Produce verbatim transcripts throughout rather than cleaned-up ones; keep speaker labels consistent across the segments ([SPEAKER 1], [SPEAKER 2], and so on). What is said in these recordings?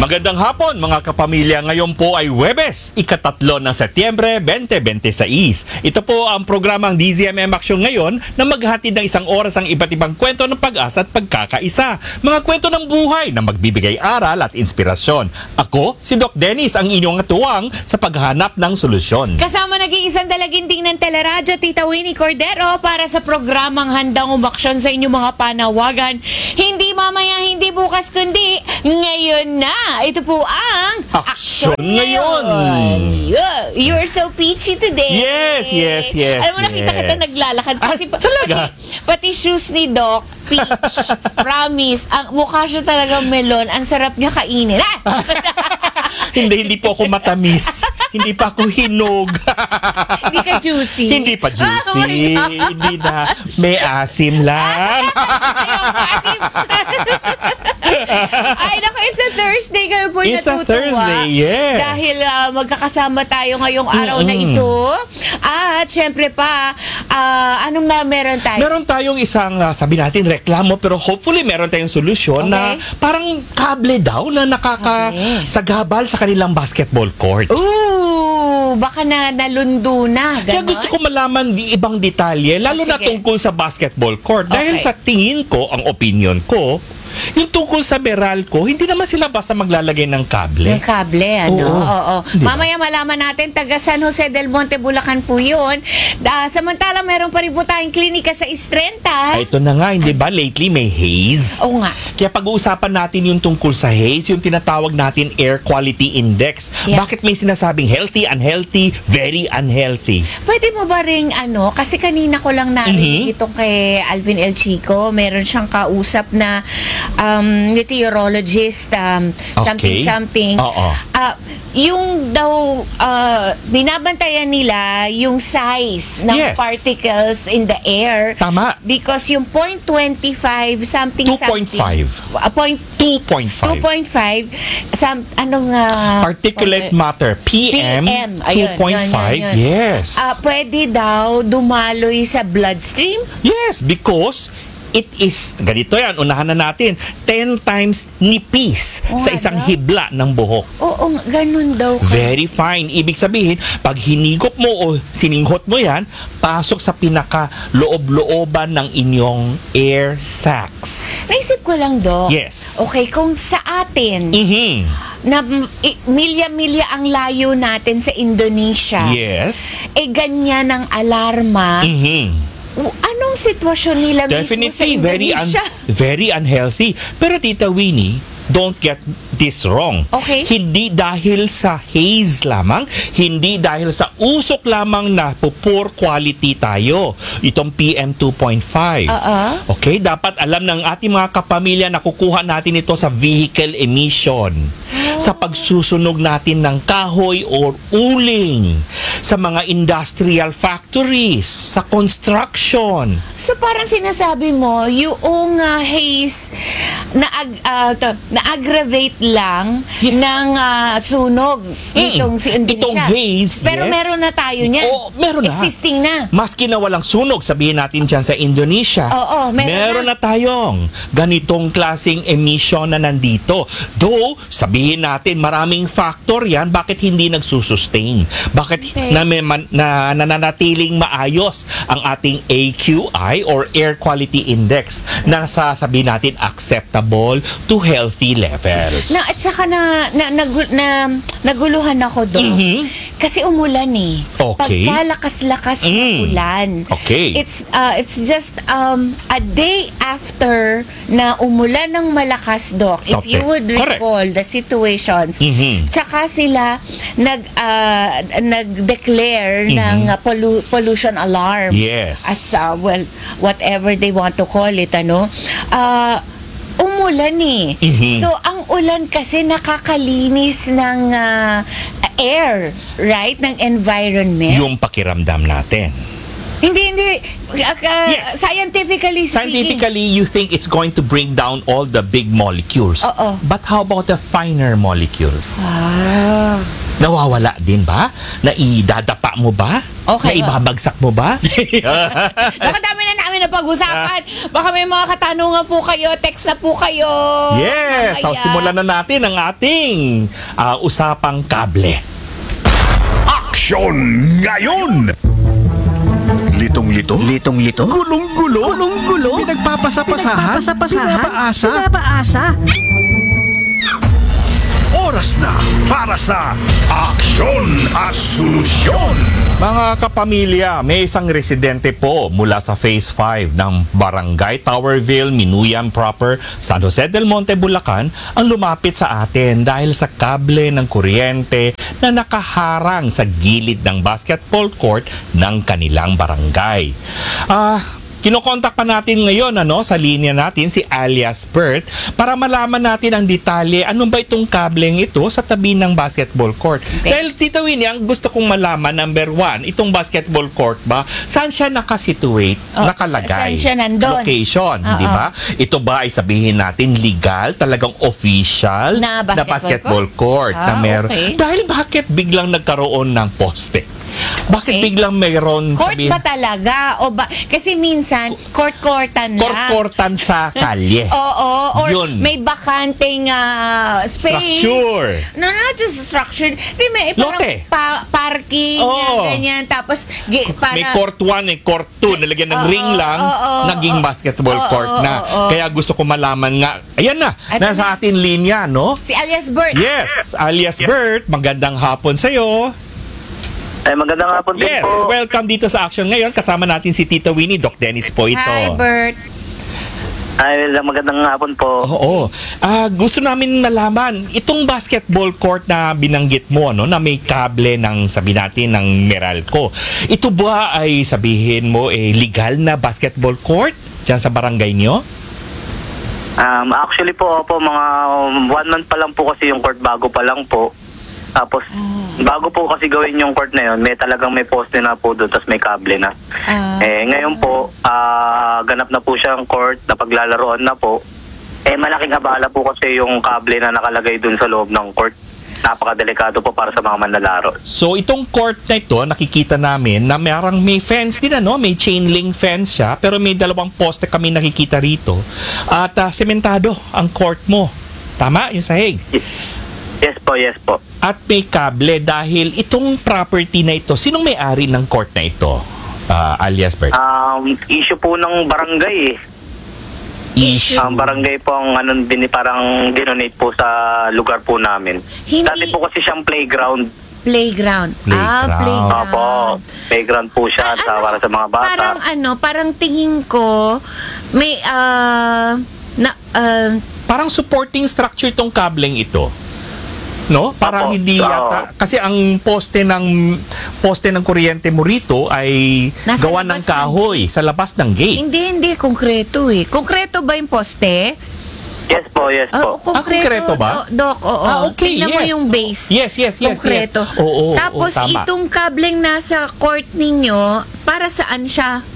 [SPEAKER 1] Magandang hapon mga kapamilya. Ngayon po ay Huwebes, ikatatlo ng Setyembre twenty twenty-six. Ito po ang programang D Z M M Aksyon ngayon na maghatid ng isang oras ang iba't ibang kwento ng pag-asa at pagkakaisa. Mga kwento ng buhay na magbibigay aral at inspirasyon. Ako, si Doc Dennis, ang inyong atuwang sa paghanap ng solusyon.
[SPEAKER 2] Kasama nag-iisang dalaginding ng Teleradyo, Tita Winnie Cordero, para sa programang Handang Umaksyon sa inyong mga panawagan. Hindi mamaya, hindi bukas, kundi ngayon na. Ito po ang
[SPEAKER 1] Aksyon Ngayon.
[SPEAKER 2] Yeah. You're so peachy today.
[SPEAKER 1] Yes, yes, yes,
[SPEAKER 2] Alam mo, nakita
[SPEAKER 1] yes.
[SPEAKER 2] kita naglalakad.
[SPEAKER 1] Ah,
[SPEAKER 2] Kasi pa-
[SPEAKER 1] talaga?
[SPEAKER 2] Pati, pati shoes ni Doc, peach. Promise. Ang mukha siya talagang melon. Ang sarap niya kainin. Ah!
[SPEAKER 1] hindi, hindi po ako matamis. Hindi pa ako hinog.
[SPEAKER 2] Hindi ka juicy.
[SPEAKER 1] Hindi pa
[SPEAKER 2] Oh my
[SPEAKER 1] juicy.
[SPEAKER 2] gosh.
[SPEAKER 1] Hindi na. May asim lang.
[SPEAKER 2] Ayaw asim. Ay, naku, it's a Thursday kayo po
[SPEAKER 1] It's a
[SPEAKER 2] natutuwa.
[SPEAKER 1] Thursday, yes.
[SPEAKER 2] Dahil ah, magkakasama tayo ngayong araw na
[SPEAKER 1] Mm-mm.
[SPEAKER 2] ito. At syempre pa, ah, anong na meron tayo?
[SPEAKER 1] Meron tayong isang, uh, sabi natin, reklamo, pero hopefully meron tayong solusyon na
[SPEAKER 2] Okay.
[SPEAKER 1] parang kable daw na nakakasagabal sa kanilang basketball court.
[SPEAKER 2] Ooh, baka na nalundo na.
[SPEAKER 1] Kaya
[SPEAKER 2] Ganon?
[SPEAKER 1] gusto ko malaman di ibang detalye, lalo
[SPEAKER 2] Oh,
[SPEAKER 1] na
[SPEAKER 2] sige.
[SPEAKER 1] tungkol sa basketball court. Dahil
[SPEAKER 2] Okay.
[SPEAKER 1] sa tingin ko, ang opinion ko, yung tungkol sa Meralco, hindi naman sila basta maglalagay ng kable.
[SPEAKER 2] Yung kable, ano?
[SPEAKER 1] Oo.
[SPEAKER 2] Oo.
[SPEAKER 1] Di ba?
[SPEAKER 2] Mamaya malaman natin, taga San Jose del Monte, Bulacan po yun. Da, samantala, meron pa rin po tayong klinika sa Istrenta.
[SPEAKER 1] Ay, ito na nga, hindi ba? Lately may haze.
[SPEAKER 2] Oo nga.
[SPEAKER 1] Kaya pag-uusapan natin yung tungkol sa haze, yung tinatawag natin Air Quality Index.
[SPEAKER 2] Yeah.
[SPEAKER 1] Bakit may sinasabing healthy, unhealthy, very unhealthy?
[SPEAKER 2] Pwede mo ba ring ano, kasi kanina ko lang narinig
[SPEAKER 1] Mhm.
[SPEAKER 2] itong kay Alvin El Chico, meron siyang kausap na um, meteorologist, um,
[SPEAKER 1] Okay.
[SPEAKER 2] something-something.
[SPEAKER 1] Oo.
[SPEAKER 2] Ah, yung daw, ah, binabantayan nila yung size ng
[SPEAKER 1] Yes.
[SPEAKER 2] particles in the air.
[SPEAKER 1] Tama.
[SPEAKER 2] Because yung point two five, something,
[SPEAKER 1] two point five.
[SPEAKER 2] something. ah, point
[SPEAKER 1] two point five.
[SPEAKER 2] two point five, some, anong, ah,
[SPEAKER 1] Particulate
[SPEAKER 2] point-
[SPEAKER 1] matter, P M,
[SPEAKER 2] P M. Ayun,
[SPEAKER 1] two point five.
[SPEAKER 2] yun, yun, yun.
[SPEAKER 1] Yes.
[SPEAKER 2] Ah, pwede daw dumaloy sa bloodstream?
[SPEAKER 1] Yes, because it is, ganito yan, unahan na natin, ten times nipis
[SPEAKER 2] Oo
[SPEAKER 1] sa
[SPEAKER 2] nga
[SPEAKER 1] isang
[SPEAKER 2] daw.
[SPEAKER 1] hibla ng buhok.
[SPEAKER 2] Oo, nga, ganun daw. ka-
[SPEAKER 1] Very fine. Ibig sabihin, pag hinigop mo o sininghot mo yan, pasok sa pinaka-loob-looban ng inyong air sacs.
[SPEAKER 2] Naisip ko lang, Dok.
[SPEAKER 1] Yes.
[SPEAKER 2] Okay, kung sa atin,
[SPEAKER 1] Mhm.
[SPEAKER 2] na mm, i- milya-milya ang layo natin sa Indonesia,
[SPEAKER 1] Yes.
[SPEAKER 2] eh ganyan ang alarma,
[SPEAKER 1] Mhm.
[SPEAKER 2] u- anong sitwasyon nila mismo sa
[SPEAKER 1] Definitely very un-
[SPEAKER 2] Indonesia?
[SPEAKER 1] very unhealthy. Pero Tita Winnie, don't get this wrong.
[SPEAKER 2] Okay.
[SPEAKER 1] Hindi dahil sa haze lamang, hindi dahil sa usok lamang na poor quality tayo. Itong P M two point five.
[SPEAKER 2] Oo.
[SPEAKER 1] Okay, dapat alam ng ating mga kapamilya na kukuha natin ito sa vehicle emission. Sa pagsusunog natin ng kahoy or uling, sa mga industrial factories, sa construction.
[SPEAKER 2] So parang sinasabi mo, yung uh, haze na ag- ah, to, na-aggravate lang
[SPEAKER 1] Yes.
[SPEAKER 2] ng ah, sunog nitong si Indonesia.
[SPEAKER 1] Itong haze,
[SPEAKER 2] Pero
[SPEAKER 1] yes.
[SPEAKER 2] meron na tayo niyan.
[SPEAKER 1] Oo, meron na.
[SPEAKER 2] Existing na.
[SPEAKER 1] Maski na walang sunog, sabihin natin dyan sa Indonesia,
[SPEAKER 2] Oo, meron
[SPEAKER 1] na. tayong ganitong klaseng emission na nandito. Though, sabihin natin, maraming factor yan, bakit hindi nagsusustain? Bakit
[SPEAKER 2] Okay.
[SPEAKER 1] na, may man- na nananatiling maayos ang ating A Q I or Air Quality Index na sasabihin natin acceptable to healthy levels.
[SPEAKER 2] Na, at saka na, na, nagu- na, naguluhan ako doon.
[SPEAKER 1] Mhm.
[SPEAKER 2] Kasi umulan eh.
[SPEAKER 1] Okay.
[SPEAKER 2] Pagkalakas-lakas ng
[SPEAKER 1] Mm.
[SPEAKER 2] ulan.
[SPEAKER 1] Okay.
[SPEAKER 2] It's uh, it's just um, a day after na umulan ng malakas, Doc. If
[SPEAKER 1] Okay.
[SPEAKER 2] you would
[SPEAKER 1] Correct.
[SPEAKER 2] recall the situations,
[SPEAKER 1] Mhm.
[SPEAKER 2] tsaka sila nag, uh, nag-declare ng uh, pollu- pollution alarm.
[SPEAKER 1] Yes.
[SPEAKER 2] As, uh, well, whatever they want to call it, ano. Uh, umulan eh.
[SPEAKER 1] Mhm.
[SPEAKER 2] So, ang ulan kasi nakakalinis ng ah, air, right? Ng environment.
[SPEAKER 1] Yung pakiramdam natin.
[SPEAKER 2] Hindi, hindi. Uh, uh,
[SPEAKER 1] Yes.
[SPEAKER 2] Scientifically speaking.
[SPEAKER 1] Scientifically, you think it's going to bring down all the big molecules.
[SPEAKER 2] Oo.
[SPEAKER 1] But how about the finer molecules?
[SPEAKER 2] Ah.
[SPEAKER 1] Nawawala din ba? Na idadapa mo ba?
[SPEAKER 2] Okay.
[SPEAKER 1] Na ibabagsak mo ba?
[SPEAKER 2] Nakadami na namin na pag-usapan. Baka may mga katanungan po kayo, text na po kayo.
[SPEAKER 1] Yes! So,
[SPEAKER 2] Mamaya.
[SPEAKER 1] simulan na natin ang ating ah, usapang kable.
[SPEAKER 3] Aksyon ngayon! Litong-lito?
[SPEAKER 4] Litong-lito?
[SPEAKER 3] Gulong-gulo?
[SPEAKER 4] Gulong-gulo?
[SPEAKER 3] Pinagpapasapasahan?
[SPEAKER 4] Pinagpapasapasahan?
[SPEAKER 3] Pinapaasa?
[SPEAKER 4] Pinapaasa?
[SPEAKER 3] Oras na para sa Aksyon at Solusyon!
[SPEAKER 1] Mga kapamilya, may isang residente po mula sa Phase five ng Barangay Towerville, Minuyan Proper, San Jose del Monte, Bulacan ang lumapit sa atin dahil sa kable ng kuryente na nakaharang sa gilid ng basketball court ng kanilang barangay. Ah... Kinokontak pa natin ngayon ano, sa linya natin si alias Bert para malaman natin ang detalye ano ba itong kableng ito sa tabi ng basketball court.
[SPEAKER 2] Okay.
[SPEAKER 1] Dahil Tita Winnie, ang gusto kong malaman, number one, itong basketball court ba, saan siya nakasituate,
[SPEAKER 2] Oh,
[SPEAKER 1] nakalagay?
[SPEAKER 2] saan siya nandun?
[SPEAKER 1] Location,
[SPEAKER 2] Oo.
[SPEAKER 1] di ba? Ito ba ay sabihin natin legal, talagang official
[SPEAKER 2] Na basketball
[SPEAKER 1] basketball court,
[SPEAKER 2] Ah,
[SPEAKER 1] na meron.
[SPEAKER 2] okay.
[SPEAKER 1] Dahil bakit biglang nagkaroon ng poste? Bakit
[SPEAKER 2] Okay.
[SPEAKER 1] biglang mayroon
[SPEAKER 2] Court
[SPEAKER 1] sabihin-
[SPEAKER 2] ba talaga? O ba? Kasi minsan, court-courtan lang.
[SPEAKER 1] Korkortan sa kalye.
[SPEAKER 2] Oo, or
[SPEAKER 1] Yun.
[SPEAKER 2] may bakanteng ah, space.
[SPEAKER 1] Structure.
[SPEAKER 2] No, not just structure. Di, may parang
[SPEAKER 1] Lote.
[SPEAKER 2] pa- parking,
[SPEAKER 1] Oo.
[SPEAKER 2] yan, ganyan. Tapos, gi- para...
[SPEAKER 1] May court one and court two, nalagyan ng
[SPEAKER 2] Oo,
[SPEAKER 1] ring lang,
[SPEAKER 2] oo,
[SPEAKER 1] naging
[SPEAKER 2] oo.
[SPEAKER 1] basketball
[SPEAKER 2] Oo,
[SPEAKER 1] court na.
[SPEAKER 2] oo.
[SPEAKER 1] Kaya gusto ko malaman nga, ayan na,
[SPEAKER 2] Ito
[SPEAKER 1] nasa
[SPEAKER 2] na.
[SPEAKER 1] atin linya, no?
[SPEAKER 2] Si alias Bert.
[SPEAKER 1] Yes, alias Bert, magandang hapon sa'yo.
[SPEAKER 5] Ay, magandang hapon din
[SPEAKER 1] Yes,
[SPEAKER 5] po.
[SPEAKER 1] welcome dito sa Action ngayon. Kasama natin si Tita Winnie, Doc Dennis po ito.
[SPEAKER 2] Hi, Bert.
[SPEAKER 5] Ay, magandang hapon po.
[SPEAKER 1] Oo. Ah, gusto namin malaman, itong basketball court na binanggit mo, ano, na may kable ng, sabi natin, ng Meralco. Ito ba ay sabihin mo, eh, legal na basketball court dyan sa barangay nyo?
[SPEAKER 5] Um, actually po, opo, mga one month pa lang po kasi yung court, bago pa lang po. Tapos, bago po kasi gawin yung court na yun, may talagang may poste na po doon, tapos may kable na.
[SPEAKER 2] Ah.
[SPEAKER 5] Eh, ngayon po, ah, ganap na po siyang court, na paglalaroan na po. Eh, malaking abala po kasi yung kable na nakalagay doon sa loob ng court. Napakadelikado po para sa mga manlalaro.
[SPEAKER 1] So, itong court na ito, nakikita namin na mayroong may fence din, ano? May chain link fence siya, pero may dalawang poste kami nakikita rito. At ah, sementado ang court mo. Tama? Yung sahig.
[SPEAKER 5] Yes po, yes po.
[SPEAKER 1] At may kable dahil itong property na ito, sinong may-ari ng court na ito? Ah, alias Bert.
[SPEAKER 5] Um, issue po ng barangay eh.
[SPEAKER 2] Issue.
[SPEAKER 5] Ang barangay po ang ano din parang dinonate po sa lugar po namin.
[SPEAKER 2] Hindi-
[SPEAKER 5] Dati po kasi siyang playground.
[SPEAKER 2] Playground. Ah,
[SPEAKER 1] Playground.
[SPEAKER 2] playground.
[SPEAKER 5] Opo, playground po siya
[SPEAKER 2] Ah,
[SPEAKER 5] sa,
[SPEAKER 2] ano,
[SPEAKER 5] para sa mga bata.
[SPEAKER 2] Parang ano, parang tingin ko, may, ah, na, ah,
[SPEAKER 1] Parang supporting structure itong kableng ito. No? Parang
[SPEAKER 5] Opo.
[SPEAKER 1] hindi
[SPEAKER 5] Oo.
[SPEAKER 1] yata kasi ang poste ng poste ng kuryente mo rito ay
[SPEAKER 2] Nasa
[SPEAKER 1] gawa
[SPEAKER 2] labas
[SPEAKER 1] ng kahoy
[SPEAKER 2] ng
[SPEAKER 1] sa labas ng gate.
[SPEAKER 2] hindi, hindi, konkreto eh. Konkreto ba yung poste?
[SPEAKER 5] Yes po, yes
[SPEAKER 2] Oo,
[SPEAKER 5] po.
[SPEAKER 1] Ah, konkreto ba?
[SPEAKER 2] Oh, Doc, oo.
[SPEAKER 1] Ah, okay,
[SPEAKER 2] Tingnan mo
[SPEAKER 1] yes.
[SPEAKER 2] yung base.
[SPEAKER 1] Yes, yes, yes,
[SPEAKER 2] Konkreto.
[SPEAKER 1] yes. Oo, oo,
[SPEAKER 2] Tapos
[SPEAKER 1] oo, tama.
[SPEAKER 2] itong kableng nasa court ninyo, para saan siya?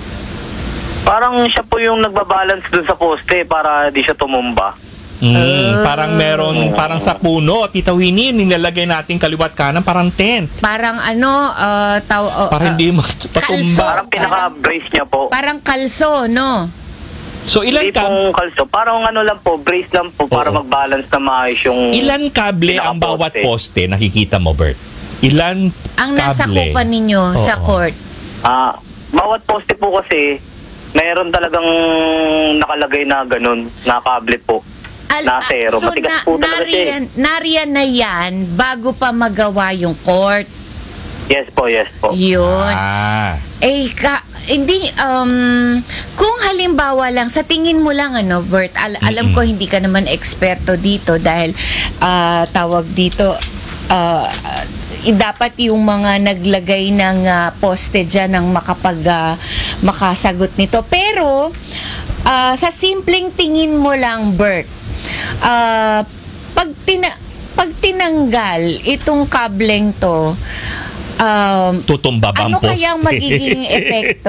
[SPEAKER 5] Parang siya po yung nagbabalance dun sa poste para di siya tumumba.
[SPEAKER 1] Mm,
[SPEAKER 2] Ah.
[SPEAKER 1] parang meron, parang sa puno, Tita Winnie, nilalagay natin kaliwat kanan, parang tent.
[SPEAKER 2] Parang ano, uh, taw, uh,
[SPEAKER 1] Para hindi
[SPEAKER 2] uh,
[SPEAKER 1] matumba.
[SPEAKER 2] kalso.
[SPEAKER 5] Parang pinaka-brace niya po.
[SPEAKER 2] parang kalso, no?
[SPEAKER 1] So ilan
[SPEAKER 5] Hindi
[SPEAKER 1] ka
[SPEAKER 5] pong kalso. Parang ano lang po, brace lang po para
[SPEAKER 1] Oo.
[SPEAKER 5] mag-balance na maayos yung...
[SPEAKER 1] ilan kable ang bawat
[SPEAKER 5] pinaka-poste.
[SPEAKER 1] poste nakikita mo, Bert? Ilan
[SPEAKER 2] Ang nasa
[SPEAKER 1] kable?
[SPEAKER 2] kupan ninyo sa
[SPEAKER 1] Oo.
[SPEAKER 2] court.
[SPEAKER 5] Ah, bawat poste po kasi, mayroon talagang nakalagay na ganun, na kable po.
[SPEAKER 2] Al-
[SPEAKER 5] Nasa zero.
[SPEAKER 2] so,
[SPEAKER 5] Matigas
[SPEAKER 2] na,
[SPEAKER 5] po talaga siya eh.
[SPEAKER 2] nariyan, nariyan na yan bago pa magawa yung court.
[SPEAKER 5] Yes po, yes po.
[SPEAKER 2] Yun.
[SPEAKER 1] Ah.
[SPEAKER 2] Eh, ka, hindi, um, kung halimbawa lang, sa tingin mo lang, ano, Bert, al- alam ko hindi ka naman eksperto dito dahil ah, tawag dito, ah, eh, dapat yung mga naglagay ng ah, poste dyan ang makapag, ah, makasagot nito. Pero, ah, sa simpleng tingin mo lang, Bert, ah, pag, tina- pag tinanggal itong kableng to, um,
[SPEAKER 1] Tutumba ba ang
[SPEAKER 2] ano kayang
[SPEAKER 1] poste?
[SPEAKER 2] magiging epekto?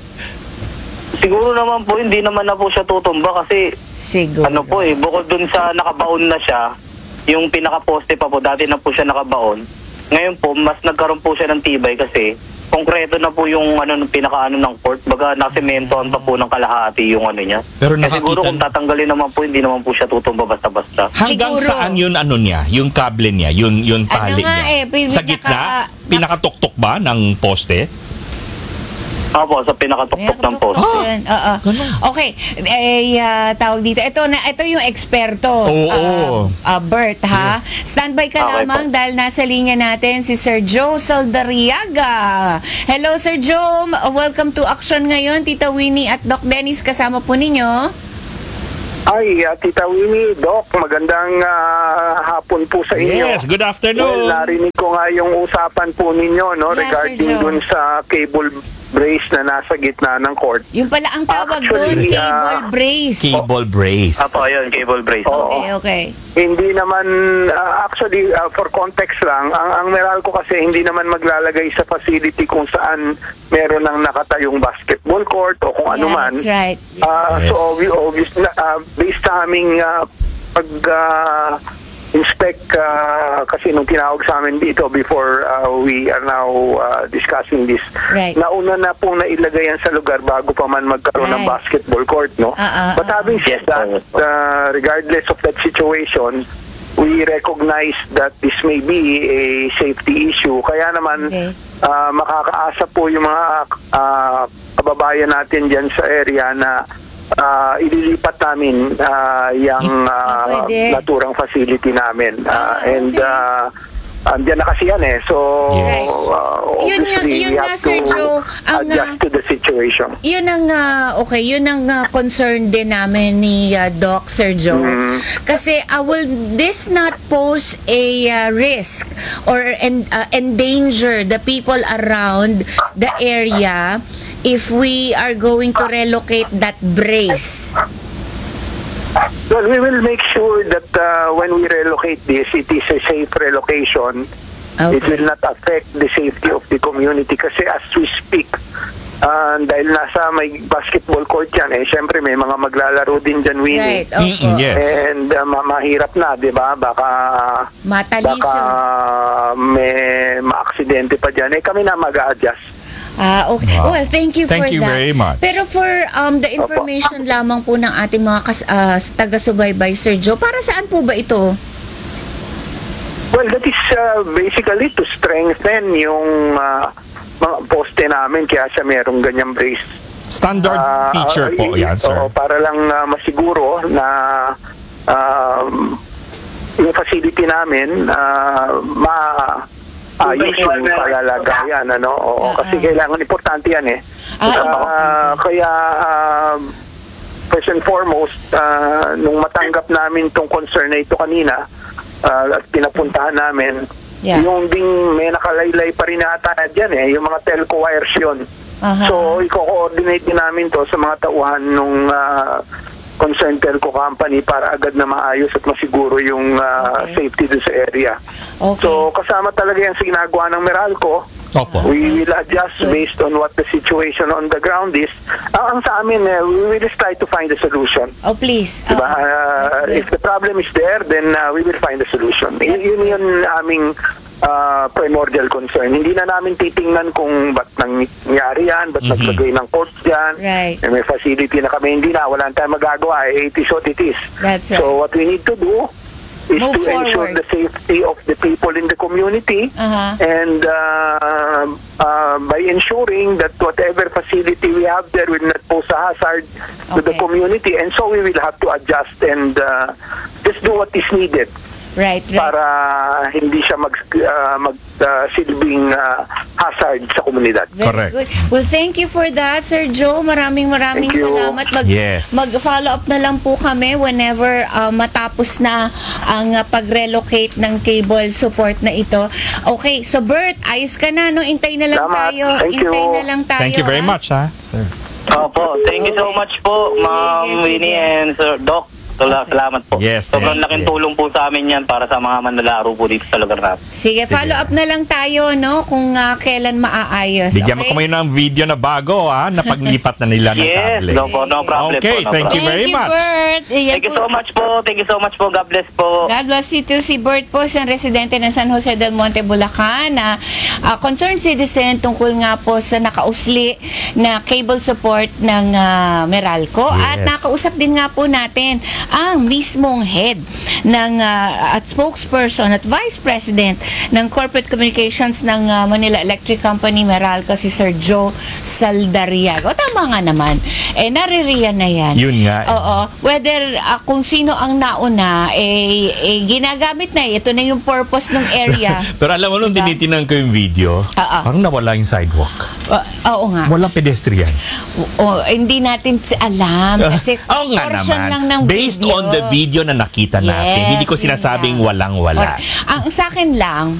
[SPEAKER 5] Siguro naman po, hindi naman na po siya tutumba kasi
[SPEAKER 2] Siguro.
[SPEAKER 5] ano po eh, bukod dun sa nakabaon na siya, yung pinaka-poste pa po, dati na po siya nakabaon. Ngayon po, mas nagkaroon po siya ng tibay kasi konkreto na po yung ano ng pinakaano ng court. Baga nasimentohan pa po ng kalahati yung ano niya.
[SPEAKER 1] Pero
[SPEAKER 5] eh, siguro
[SPEAKER 1] nakakita-
[SPEAKER 5] kung tatanggalin naman po, hindi naman po siya tutumba basta-basta.
[SPEAKER 1] Hanggang
[SPEAKER 2] Siguro.
[SPEAKER 1] saan yun ano niya, yung kable niya, yung yung tali
[SPEAKER 2] nga
[SPEAKER 1] niya?
[SPEAKER 2] eh, pin-
[SPEAKER 1] Sa
[SPEAKER 2] naka-
[SPEAKER 1] gitna,
[SPEAKER 2] naka-
[SPEAKER 1] pinakatuktok ba ng poste?
[SPEAKER 5] Opo, sa pinakatuktok ng post.
[SPEAKER 2] Oh, Oo. Okay. Eh, ah, tawag dito. Ito na ito yung eksperto.
[SPEAKER 1] Oo.
[SPEAKER 2] ah, ah, Bert, ha? Standby ka
[SPEAKER 5] Okay
[SPEAKER 2] lamang
[SPEAKER 5] po.
[SPEAKER 2] dahil nasa linya natin si Sir Joe Saldariaga. Hello, Sir Joe. Welcome to Action ngayon. Tita Winnie at Doc Dennis kasama po ninyo.
[SPEAKER 4] Ay, uh, Tita Winnie, Doc, magandang ah, hapon po sa inyo.
[SPEAKER 1] Yes, good
[SPEAKER 4] Well,
[SPEAKER 1] afternoon.
[SPEAKER 4] narinig ko nga yung usapan po ninyo no,
[SPEAKER 2] Yes, Sir
[SPEAKER 4] regarding
[SPEAKER 2] Joe.
[SPEAKER 4] dun sa cable brace na nasa gitna ng court.
[SPEAKER 2] Yung pala ang tawag doon,
[SPEAKER 4] Actually,
[SPEAKER 2] cable
[SPEAKER 4] ah,
[SPEAKER 2] brace.
[SPEAKER 1] Cable brace.
[SPEAKER 5] Apo, ayun, cable brace.
[SPEAKER 4] Oo.
[SPEAKER 2] Okay, okay.
[SPEAKER 4] Hindi naman, ah, actually, ah, for context lang, ang, ang Meralco kasi hindi naman maglalagay sa facility kung saan meron ng nakatayong basketball court o kung ano
[SPEAKER 2] Yeah,
[SPEAKER 4] man.
[SPEAKER 2] that's right.
[SPEAKER 4] Ah,
[SPEAKER 1] Yes.
[SPEAKER 4] So, obvious, obvious na, ah, based sa aming ah, pag ah, inspect ah, kasi nung tinawag sa amin dito before ah, we are now ah, discussing this,
[SPEAKER 2] Right.
[SPEAKER 4] nauna na pong nailagay yan sa lugar bago pa man magkaroon ng
[SPEAKER 2] Right.
[SPEAKER 4] basketball court, no?
[SPEAKER 2] Ah, ah,
[SPEAKER 4] But
[SPEAKER 2] ah,
[SPEAKER 4] having said that, ah, regardless of that situation, we recognize that this may be a safety issue. Kaya naman,
[SPEAKER 2] Okay.
[SPEAKER 4] ah, makakaasa po yung mga ah, kababayan natin dyan sa area na ah, ililipat namin ah, yung ah,
[SPEAKER 2] Pwede.
[SPEAKER 4] naturang facility namin. Ah,
[SPEAKER 2] Ah,
[SPEAKER 4] and
[SPEAKER 2] okay.
[SPEAKER 4] ah, andyan na kasi yan eh. So,
[SPEAKER 1] Yes.
[SPEAKER 4] ah,
[SPEAKER 2] Yun nga-
[SPEAKER 4] obviously,
[SPEAKER 2] yun
[SPEAKER 4] we
[SPEAKER 2] nga,
[SPEAKER 4] have
[SPEAKER 2] Sir
[SPEAKER 4] to
[SPEAKER 2] Joe, ang,
[SPEAKER 4] adjust
[SPEAKER 2] ah,
[SPEAKER 4] to the situation.
[SPEAKER 2] Yun ang ah, okay, yun ang ah, concern din namin ni ah, Doc Sir Joe. Kasi ah, will this not pose a ah, risk or en- ah, endanger the people around the area if we are going to relocate that brace?
[SPEAKER 4] Well, we will make sure that uh, when we relocate this, it is a safe relocation. It
[SPEAKER 2] Okay.
[SPEAKER 4] will not affect the safety of the community kasi as we speak, uh, dahil nasa may basketball court yan, eh, syempre may mga maglalaro din dyan, Winnie.
[SPEAKER 2] Right, opo.
[SPEAKER 1] Mm-mm, yes.
[SPEAKER 4] And uh, ma- mahirap na, di ba? Baka,
[SPEAKER 2] Mataliso.
[SPEAKER 4] baka may maaksidente pa dyan. Eh, kami na mag-a-adjust.
[SPEAKER 2] Ah, okay.
[SPEAKER 1] Wow.
[SPEAKER 2] Well, thank you
[SPEAKER 1] Thank
[SPEAKER 2] for
[SPEAKER 1] you
[SPEAKER 2] that.
[SPEAKER 1] very much.
[SPEAKER 2] Pero for um the information lamang po ng ating mga kas- ah, taga-subaybay, Sir Joe, para saan po ba ito?
[SPEAKER 4] Well, that is uh, basically to strengthen yung uh, mga poste namin kaya siya merong ganyang brace.
[SPEAKER 1] Standard
[SPEAKER 4] Ah,
[SPEAKER 1] feature
[SPEAKER 4] ah,
[SPEAKER 1] po
[SPEAKER 4] y-
[SPEAKER 1] yan, sir.
[SPEAKER 4] oo, para lang ah, masiguro na um, yung facility namin uh, ma ayos yung palalagayan, ano? Oo,
[SPEAKER 2] Ah,
[SPEAKER 4] kasi
[SPEAKER 2] ah.
[SPEAKER 4] kailangan importante yan eh.
[SPEAKER 2] Ah,
[SPEAKER 4] Ah, kaya ah, first and foremost, ah, nung matanggap namin tong concern na ito kanina ah, at pinapuntahan namin,
[SPEAKER 2] Yeah.
[SPEAKER 4] yung ding may nakalaylay pa rin ata dyan eh, yung mga telco wires yun.
[SPEAKER 2] Aha.
[SPEAKER 4] So, i-coordinate din namin to sa mga tauhan nung ah, concerned telco company para agad na maayos at masiguro yung ah,
[SPEAKER 2] Okay.
[SPEAKER 4] safety doon sa area.
[SPEAKER 2] Okay.
[SPEAKER 4] So, kasama talaga yung ginagawa ng Meralco.
[SPEAKER 1] Opo.
[SPEAKER 4] We will adjust
[SPEAKER 2] That's good.
[SPEAKER 4] based on what the situation on the ground is. Ang, ang sa amin, eh, we will just try to find a solution.
[SPEAKER 2] Oh, please.
[SPEAKER 4] Diba?
[SPEAKER 2] Ah,
[SPEAKER 4] Uh,
[SPEAKER 2] that's
[SPEAKER 4] if
[SPEAKER 2] good.
[SPEAKER 4] the problem is there, then uh, we will find a solution. Y-
[SPEAKER 2] That's
[SPEAKER 4] yun yun aming uh, primordial concern. Hindi na namin titingnan kung ba't nangyari yan, ba't
[SPEAKER 1] Mhm.
[SPEAKER 4] naglagay ng court dyan.
[SPEAKER 2] Right.
[SPEAKER 4] Eh, may facility na kami. Hindi na, wala tayong magagawa. Eh, it is what it is.
[SPEAKER 2] That's right.
[SPEAKER 4] So what we need to do is
[SPEAKER 2] Move
[SPEAKER 4] to ensure
[SPEAKER 2] forward.
[SPEAKER 4] the safety of the people in the community.
[SPEAKER 2] Aha.
[SPEAKER 4] And uh, uh, by ensuring that whatever facility we have there will not pose a hazard to the
[SPEAKER 2] Okay.
[SPEAKER 4] community, and so we will have to adjust and uh, just do what is needed
[SPEAKER 2] Right, right.
[SPEAKER 4] para hindi siya mag uh, mag uh, silbing uh, hazard sa komunidad.
[SPEAKER 2] Very
[SPEAKER 1] Correct.
[SPEAKER 2] good. Well, thank you for that, Sir Joe. Maraming maraming
[SPEAKER 4] Thank you.
[SPEAKER 2] salamat. Mag,
[SPEAKER 1] Yes.
[SPEAKER 2] Mag-follow up na lang po kami whenever uh, matapos na ang uh, pag-relocate ng cable support na ito. Okay, so Bert, ayos ka na, no? Intay na lang
[SPEAKER 4] Salamat.
[SPEAKER 2] tayo.
[SPEAKER 4] Thank you.
[SPEAKER 2] Intay na lang tayo.
[SPEAKER 1] Thank you very
[SPEAKER 2] ah.
[SPEAKER 1] much, ha, sir.
[SPEAKER 5] Opo, thank you so
[SPEAKER 2] Okay.
[SPEAKER 5] much po, Ma'am
[SPEAKER 2] Sige,
[SPEAKER 5] Winnie
[SPEAKER 2] sige.
[SPEAKER 5] and Sir Doc. Sala- Salamat po.
[SPEAKER 1] Yes,
[SPEAKER 5] Sobrang
[SPEAKER 1] yes,
[SPEAKER 5] laking
[SPEAKER 1] yes.
[SPEAKER 5] tulong po sa amin yan para sa mga manlalaro po dito sa lugar natin.
[SPEAKER 2] Sige, follow up na lang tayo, no? Kung ah, kailan maaayos.
[SPEAKER 1] Bigyan mo
[SPEAKER 2] okay?
[SPEAKER 1] kami ng video na bago, ha? Na paglipat na nila ng
[SPEAKER 5] Yes,
[SPEAKER 1] tablet.
[SPEAKER 5] no, po, no problem
[SPEAKER 1] Okay,
[SPEAKER 5] po. No
[SPEAKER 1] thank you
[SPEAKER 5] problem.
[SPEAKER 1] very much.
[SPEAKER 2] Bert. Ayan
[SPEAKER 5] Thank you
[SPEAKER 2] po.
[SPEAKER 5] so much po. Thank you so much po. God bless po.
[SPEAKER 2] God bless you too. Si Bert po, isang residente ng San Jose del Monte, Bulacan, na ah, concerned citizen tungkol nga po sa nakausli na cable support ng ah, Meralco. At
[SPEAKER 1] Yes.
[SPEAKER 2] nakausap din nga po natin ang mismong head ng ah, at spokesperson at vice president ng corporate communications ng ah, Manila Electric Company Meralco, si Sir Joe Saldariaga. O tama nga naman. Eh, naririyan na yan.
[SPEAKER 1] Yun nga. eh.
[SPEAKER 2] Oo. Whether ah, kung sino ang nauna, eh, eh, ginagamit na. eh. Ito na yung purpose ng area.
[SPEAKER 1] Pero alam mo, nung
[SPEAKER 2] Diba?
[SPEAKER 1] tinitinan ko yung video,
[SPEAKER 2] Oo.
[SPEAKER 1] parang nawala yung sidewalk.
[SPEAKER 2] O- oo nga.
[SPEAKER 1] Walang pedestrian.
[SPEAKER 2] O, hindi natin alam. Kasi
[SPEAKER 1] Oo nga
[SPEAKER 2] portion
[SPEAKER 1] naman.
[SPEAKER 2] lang ng
[SPEAKER 1] Based
[SPEAKER 2] video.
[SPEAKER 1] on the video na nakita natin,
[SPEAKER 2] Yes,
[SPEAKER 1] hindi ko
[SPEAKER 2] yun
[SPEAKER 1] sinasabing
[SPEAKER 2] lang.
[SPEAKER 1] walang-wala.
[SPEAKER 2] Or, ang sa akin lang,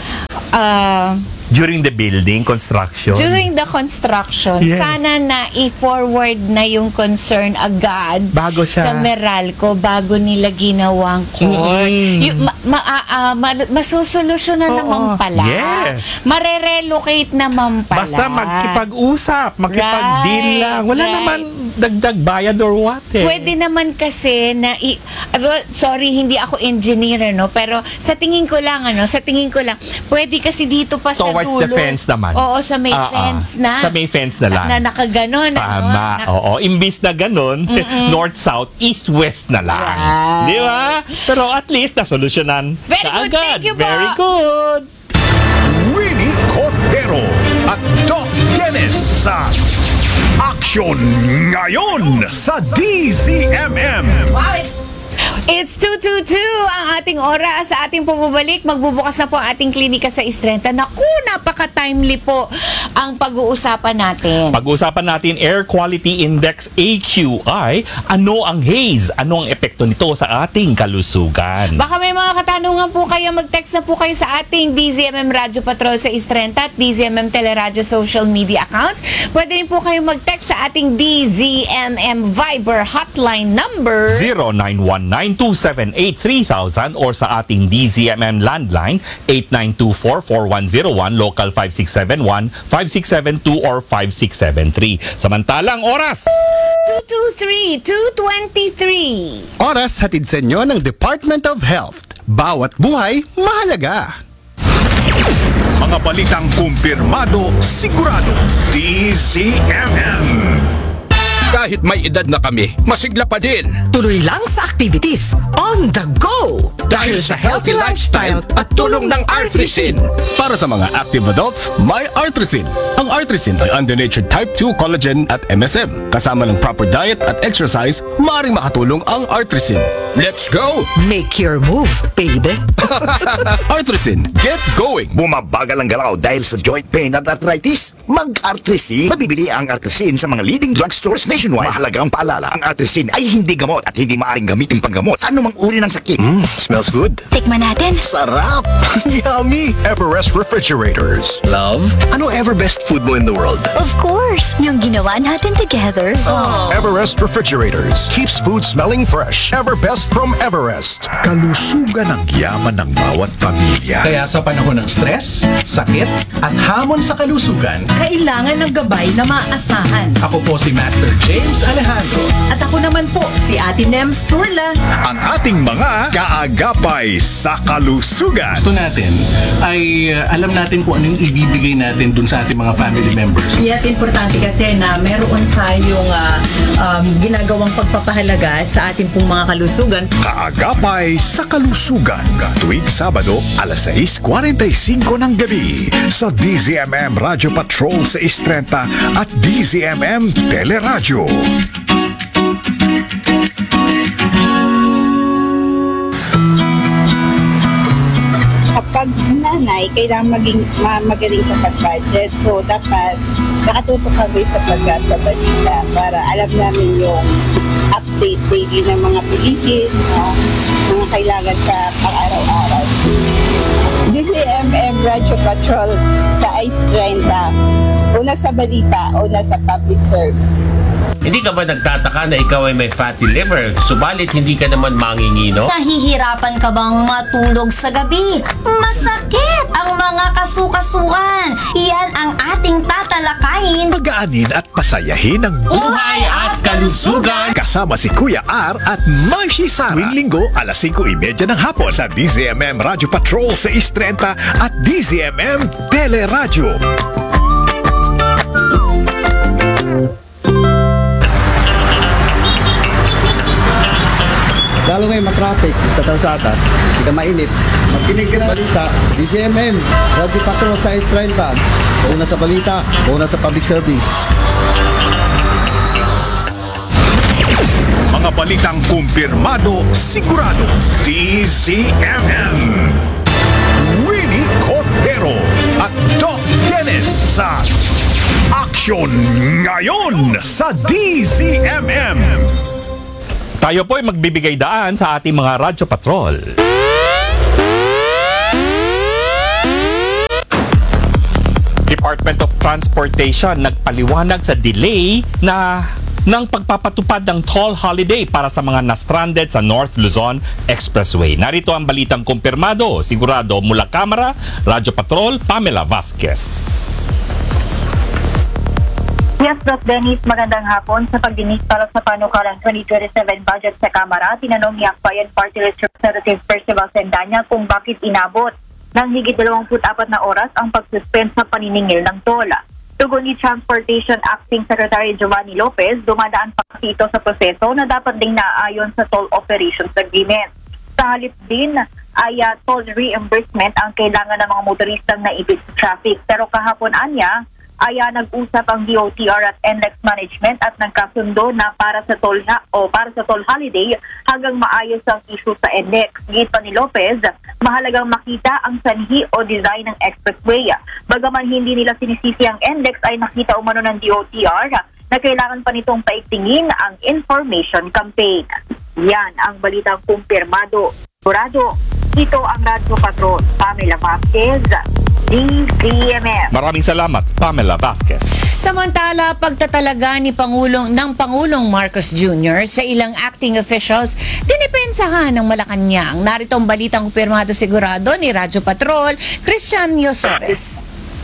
[SPEAKER 2] ah,
[SPEAKER 1] During the building, construction.
[SPEAKER 2] during the construction,
[SPEAKER 1] Yes.
[SPEAKER 2] sana na i-forward na yung concern agad
[SPEAKER 1] Bago siya.
[SPEAKER 2] sa Meralco bago nila ginawang court.
[SPEAKER 1] Mm.
[SPEAKER 2] Yung, ma, ma, ah, ah, ma- masusolusyonan
[SPEAKER 1] Oo.
[SPEAKER 2] naman pala.
[SPEAKER 1] Yes.
[SPEAKER 2] Marerelocate naman pala.
[SPEAKER 1] Basta magkipag-usap, makipag-deal
[SPEAKER 2] Right,
[SPEAKER 1] lang. Wala
[SPEAKER 2] right.
[SPEAKER 1] naman dagdag bayad or what eh.
[SPEAKER 2] Pwede naman kasi na i- ano, sorry, hindi ako engineer, no, pero sa tingin ko lang, ano, sa tingin ko lang, pwede kasi dito pa sa
[SPEAKER 1] Towards
[SPEAKER 2] dulo.
[SPEAKER 1] the fence naman.
[SPEAKER 2] Oo, sa may
[SPEAKER 1] Ah, ah.
[SPEAKER 2] fence na.
[SPEAKER 1] Sa may fence na lang.
[SPEAKER 2] Na, nakaganon, ano.
[SPEAKER 1] Tama.
[SPEAKER 2] Na-
[SPEAKER 1] Oo. Imbis na ganun, north-south, east-west na lang.
[SPEAKER 2] Right.
[SPEAKER 1] Di ba? Pero at least nasolusyonan
[SPEAKER 2] Very good.
[SPEAKER 1] kaagad.
[SPEAKER 2] Thank you po.
[SPEAKER 1] Very good.
[SPEAKER 3] Winnie Cordero at Doc Dennis sa Action Ngayon sa D Z M M.
[SPEAKER 2] Wow, it's It's two twenty-two ang ating oras sa ating pumabalik. Magbubukas na po ang ating klinika sa Istrenta. Naku, napaka-timely po ang pag-uusapan natin.
[SPEAKER 1] Pag-uusapan natin Air Quality Index A Q I. Ano ang haze? Ano ang epekto nito sa ating kalusugan?
[SPEAKER 2] Baka may mga katanungan po kayo, mag-text na po kayo sa ating D Z M M Radio Patrol sa Istrenta at D Z M M Teleradyo social media accounts. Pwede rin po kayo mag-text sa ating D Z M M Viber hotline number.
[SPEAKER 1] zero nine one nine two seven eight three thousand or sa ating D Z M M landline eight nine two four four one zero one, local five six seven one, five six seven two or five six seven three. Samantalang oras!
[SPEAKER 2] two two three, two two three.
[SPEAKER 6] Oras hatid sa inyo ng Department of Health. Bawat buhay, mahalaga.
[SPEAKER 3] Mga balitang kumpirmado, sigurado. D Z M M.
[SPEAKER 7] Kahit may edad na kami, masigla pa din.
[SPEAKER 8] Tuloy lang sa activities on the go.
[SPEAKER 7] Dahil sa healthy lifestyle at tulong ng Artrisin.
[SPEAKER 6] Para sa mga active adults, may Artrisin. Ang Artrisin ay unddenatured type two collagen at M S M. Kasama ng proper diet at exercise, maaaring makatulong ang Artrisin.
[SPEAKER 7] Let's go!
[SPEAKER 8] Make your move, baby.
[SPEAKER 6] Artrisin, get going!
[SPEAKER 9] Bumabagal ang galaw dahil sa joint pain at arthritis? Mag-Artrisin. Mabibili ang Artrisin sa mga leading drugstores nationwide. Mahalagang paalala, ang Artrisin ay hindi gamot at hindi maaaring gamitin panggamot sa anumang uri ng sakit.
[SPEAKER 6] Mm, smells good.
[SPEAKER 10] Tikman natin.
[SPEAKER 9] Sarap!
[SPEAKER 3] Yummy! Everest Refrigerators.
[SPEAKER 6] Love, ano ever best food mo in the world?
[SPEAKER 10] Of course, yung ginawa natin together.
[SPEAKER 3] Everest Refrigerators. Keeps food smelling fresh. Everbest from Everest. Kalusugan ang yaman ng bawat pamilya.
[SPEAKER 11] Kaya sa panahon ng stress, sakit, at hamon sa kalusugan,
[SPEAKER 8] Kailangan ng gabay na maasahan.
[SPEAKER 11] ako po si Master James Alejandro.
[SPEAKER 8] At ako naman po, si Ate Nems Turla.
[SPEAKER 3] Ang ating mga kaagapay sa kalusugan.
[SPEAKER 11] Gusto natin ay uh, alam natin kung ano yung ibibigay natin dun sa ating mga family members.
[SPEAKER 12] Yes, importante kasi na meron tayong ah, um, ginagawang pagpapahalaga sa ating pong mga kalusugan.
[SPEAKER 3] Kaagapay sa kalusugan. Tuwing Sabado, alas sais forty-five ng gabi sa D Z M M Radio Patrol sa Istrenta at D Z M M Teleradyo.
[SPEAKER 13] Kapag nanay, kailangan maging ma- magaling sa pag-budget. So, dapat nakatutok kami sa pagkakabalita para alam namin yung update daily ng mga bilihin, no? Mga kailangan sa pang-araw-araw. D Z M M mag-radio patrol sa Ice trenta. Una sa balita, una sa public service.
[SPEAKER 14] Hindi ka ba nagtataka na ikaw ay may fatty liver, subalit hindi ka naman mangingino?
[SPEAKER 10] Nahihirapan ka bang matulog sa gabi? Masakit ang mga kasukasuan. Yan ang ating tatalakayin.
[SPEAKER 3] Pagaanin at pasayahin ang
[SPEAKER 14] Buhay at kalusugan!
[SPEAKER 3] Kasama si Kuya R at Marcy Sara. Tuwing linggo, alas singko trenta ng hapon sa D Z M M Radio Patrol sa East trenta at D Z M M Teleradyo.
[SPEAKER 15] Lalo ngayon matraffic sa kalsada, hindi ka mainip. Magkinig ka na balita, D Z M M, Radio Patrol sa East trenta. Una sa balita, una sa public service.
[SPEAKER 3] Mga balitang kumpirmado, sigurado. D Z M M. Winnie Cordero at Doc Dennis sa Action Ngayon sa D Z M M.
[SPEAKER 1] Tayo po ay magbibigay daan sa ating mga Radyo Patrol. Department of Transportation nagpaliwanag sa delay na ng pagpapatupad ng toll holiday para sa mga na-stranded sa North Luzon Expressway. Narito ang balitang kumpirmado, sigurado mula Kamara, Radyo Patrol, Pamela Vasquez.
[SPEAKER 16] Yes, Doc Dennis, magandang hapon. Sa pagdinig para sa panukalang twenty twenty-seven budget sa Kamara, tinanong ni Akbayan Party List Representative Percival Sendanya kung bakit inabot ng higit dalawampu't apat na oras ang pagsuspend sa paniningil ng toll. Tugon ni Transportation Acting Secretary Giovanni Lopez, dumadaan pa kasi ito sa proseso na dapat ding naaayon sa Toll Operations Agreement. Sa halip din ay uh, toll reimbursement ang kailangan ng mga motoristang naipit sa traffic. Pero kahapon anya, ay uh, nag-usap ang D O T R at N L E X Management at nagkasundo na para sa toll ha- o para sa toll holiday hanggang maayos ang issue sa N L E X. Git pa ni Lopez, mahalagang makita ang sanhi o design ng expressway. Bagaman hindi nila sinisisi ang N L E X ay nakita umano ng D O T R na kailangan pa nitong paigtingin ang information campaign. Yan ang balitang kumpirmado. Sigurado, ito ang Radyo Patrol. Pamela Vasquez, D Z M M.
[SPEAKER 1] Maraming salamat, Pamela Vasquez.
[SPEAKER 2] Samantala, pagtatalaga ni Pangulong ng Pangulong Marcos Junior sa ilang acting officials, dinipensahan ng Malacanang. Narito ang balitang kumpirmado sigurado ni Radyo Patrol, Christian Yosores.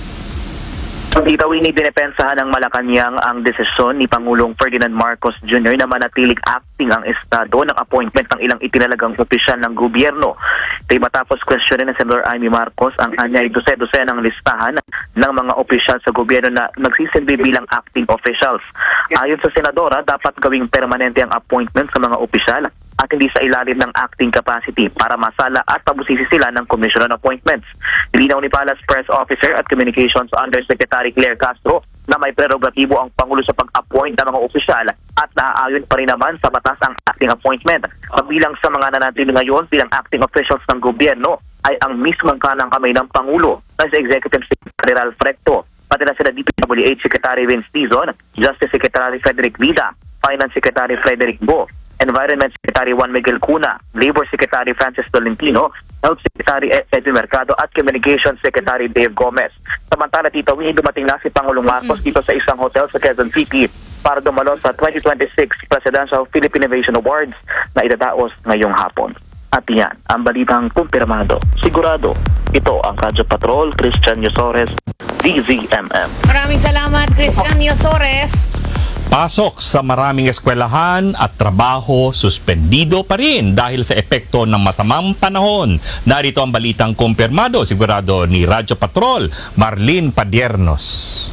[SPEAKER 5] Dito, dinipensahan ng Malacanang ang desisyon ni Pangulong Ferdinand Marcos Junior na manatiling acting ang Estado ng appointment ng ilang itinalagang opisyal ng gobyerno. Ito'y matapos kwestiyonin ng Senador Amy Marcos ang anyay dose-dose ng listahan ng mga opisyal sa gobyerno na nagsisilbi bilang acting officials. Ayon sa Senadora, dapat gawing permanente ang appointment sa mga opisyal at hindi sa ilalim ng acting capacity para masala at pabusisi sila ng Commission on Appointments. Nilinaw ni Palace Press Officer at Communications Undersecretary Claire Castro na may prerogatibo ang Pangulo sa pag-appoint ng mga opisyal at naaayon pa rin naman sa batas ang acting appointment. Kabilang sa mga nanatili ngayon bilang acting officials ng gobyerno ay ang mismong kanang kamay ng Pangulo na si Executive Secretary Ralph Recto, pati na sila D P W H Secretary Vince Dizon, Justice Secretary Frederick Vida, Finance Secretary Frederick Bo, Environment Secretary Juan Miguel Cuna, Labor Secretary Francis Tolentino, Health Secretary Edwin Mercado at Communications Secretary Dave Gomez. Samantala dito, dumating na si Pangulong Marcos dito sa isang hotel sa Quezon City para dumalo sa twenty twenty-six Presidential Philippine Innovation Awards na itataos ngayong hapon. At yan, ang balitang kumpirmado. Sigurado, ito ang Radyo Patrol, Christian Yosores, D Z M M.
[SPEAKER 2] Maraming salamat, Christian Yosores.
[SPEAKER 1] Pasok sa maraming eskwelahan at trabaho suspendido pa rin dahil sa epekto ng masamang panahon. Narito ang balitang kumpirmado sigurado ni Radyo Patrol, Marlene Padiernos.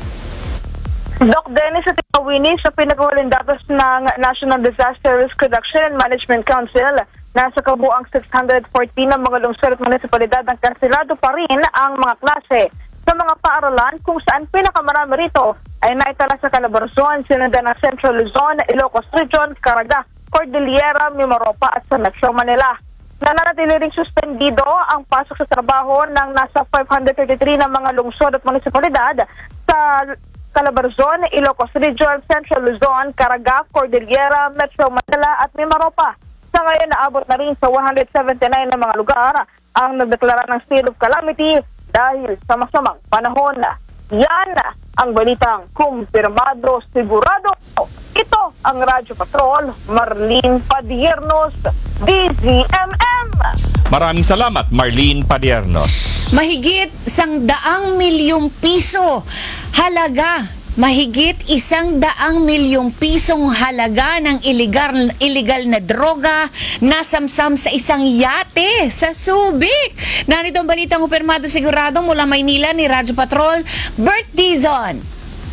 [SPEAKER 17] Doc Dennis at Winnie, sa pinakawaling datos ng National Disaster Risk Reduction and Management Council, nasa kabuang six hundred fourteen ng mga lungsod at munisipalidad ang kanselado pa rin ang mga klase sa mga paaralan kung saan pinakamarami rito ay naitala sa Calabarzon, sinundan ng Central Luzon, Ilocos Region, Caraga, Cordillera, Mimaropa at sa Metro Manila. Nananatili ring suspendido ang pasok sa trabaho ng nasa five hundred thirty-three ng mga lungsod at munisipalidad sa Calabarzon, Ilocos Region, Central Luzon, Caraga, Cordillera, Metro Manila at Mimaropa. Sa ngayon, naabot na rin sa one hundred seventy-nine na mga lugar ang nagdeklara ng state of calamity dahil sa masamang panahon. Yan ang balitang kumpirmado sigurado. Ito ang Radyo Patrol, Marlene Padiernos, D Z M M.
[SPEAKER 1] Maraming salamat, Marlene Padiernos.
[SPEAKER 2] Mahigit sang daang milyong piso halaga. Mahigit isang daang milyong pisong halaga ng illegal, illegal na droga nasamsam sa isang yate sa Subic. Narito ang balitang kumpirmado sigurado mula Maynila ni Radyo Patrol, Bert Dizon.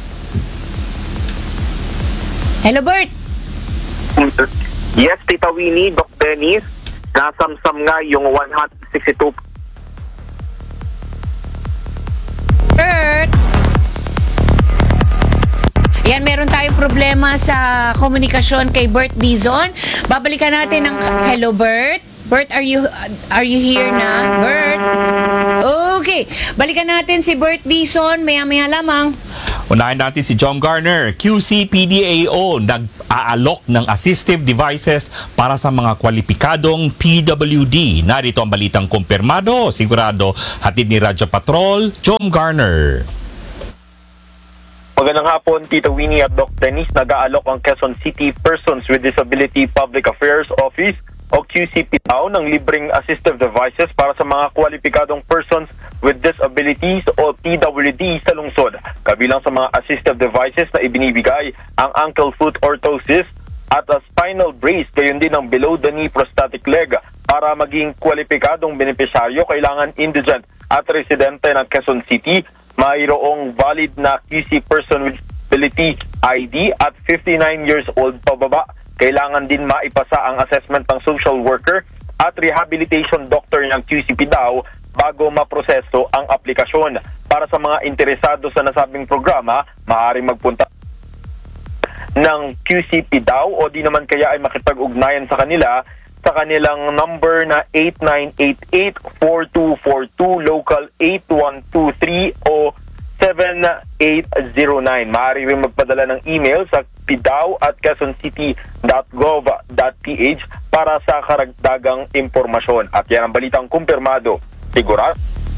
[SPEAKER 2] Hello, Bert.
[SPEAKER 4] Yes, Tita Winnie, Doc Dennis, nasamsam nga yung one hundred sixty-two.
[SPEAKER 2] Bert. Yan, meron tayong problema sa komunikasyon kay Bert Dizon. Babalikan natin ang... Hello, Bert? Bert, are you are you here na? Bert? Okay. Balikan natin si Bert Dizon. Maya-maya lamang.
[SPEAKER 1] Unahin natin si John Garner, Q C P D A O, nag-aalok ng assistive devices para sa mga kwalipikadong P W D. Narito ang balitang kumpirmado, sigurado, hatid ni Radyo Patrol, John Garner.
[SPEAKER 18] Magandang hapon, Tito Winnie at Doc Dennis. Nag-aalok ang Quezon City Persons with Disability Public Affairs Office o Q C P D A O ng libreng assistive devices para sa mga kwalipikadong persons with disabilities o P W D sa lungsod. Kabilang sa mga assistive devices na ibinibigay ang ankle foot orthosis at a spinal brace, gayon din ang below the knee prosthetic leg. Para maging kwalipikadong benepisyaryo, kailangan indigent at residente ng Quezon City, mayroong valid na Q C person with disability I D at fifty-nine years old pababa. Kailangan din maipasa ang assessment ng social worker at rehabilitation doctor ng Q C P D A O bago maproseso ang aplikasyon. Para sa mga interesado sa nasabing programa, maaaring magpunta ng Q C P D A O o di naman kaya ay makipag-ugnayan sa kanila sa kanilang number na eight nine eight eight, four two four two, local eight one two three o seven eight zero nine. Maaari rin magpadala ng email sa pidaw at quezon city dot gov dot p h para sa karagdagang impormasyon. At yan ang balitang kumpirmado. Sigurado.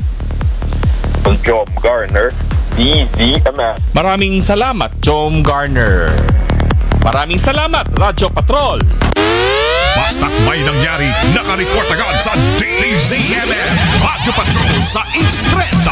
[SPEAKER 18] Job Garner, D Z M M.
[SPEAKER 1] Maraming salamat, John Garner. Maraming salamat, Radyo Patrol.
[SPEAKER 3] Basta't may nangyari, nakareport agad sa D Z M M Radyo Patrol sa Istreta.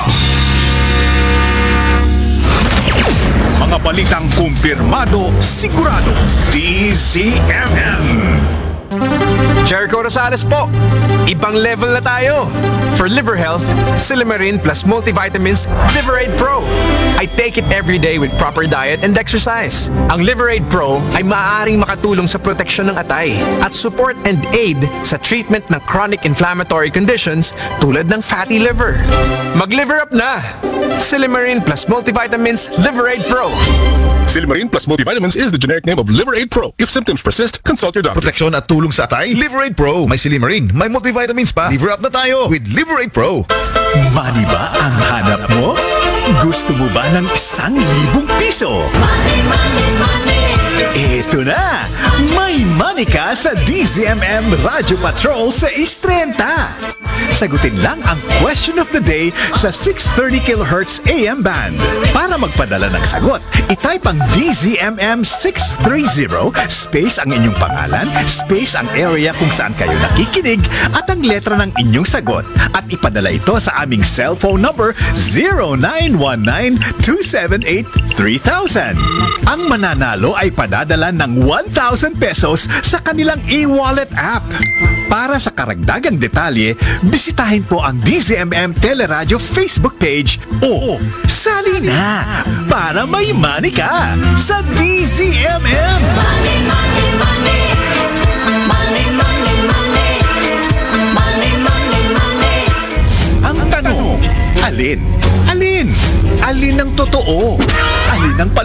[SPEAKER 3] Mga balitang kumpirmado, sigurado, D Z M M.
[SPEAKER 19] Jericho Rosales po. Ibang level na tayo. For liver health, Silimarin plus multivitamins Liverade Pro. I take it every day with proper diet and exercise. Ang Liverade Pro ay maaaring makatulong sa proteksyon ng atay at support and aid sa treatment ng chronic inflammatory conditions tulad ng fatty liver. Mag-liver up na! Silimarin plus multivitamins Liverade Pro.
[SPEAKER 6] Silimarin plus multivitamins is the generic name of Liverade Pro. If symptoms persist, consult your doctor.
[SPEAKER 20] Proteksyon at tulong sa atay, Liverade Pro. May Silimarin, may multivitamins pa. Liver up na tayo with Liverade Pro.
[SPEAKER 3] Money ba ang hanap mo? Gusto mo ba ng isang libong piso?
[SPEAKER 21] Money, money, money!
[SPEAKER 3] Ito na! May money ka sa D Z M M Radyo Patrol sa Istrenta. Sagutin lang ang question of the day sa six thirty kilohertz A M band. Para magpadala ng sagot, itype ang D Z M M six thirty, space ang inyong pangalan, space ang area kung saan kayo nakikinig, at ang letra ng inyong sagot. At ipadala ito sa aming cellphone number zero nine one nine, two seven eight, three thousand. Ang mananalo ay padadala ng one thousand pesos sa kanilang e-wallet app. Para sa karagdagang detalye, bisitahin po ang D Z M M Teleradio Facebook page o sali na para may money ka sa D Z M M.
[SPEAKER 21] Money, money, money. Money, money, money. Money, money, money.
[SPEAKER 3] Ang tanong, alin? Alin? Alin ang totoo? Alin ang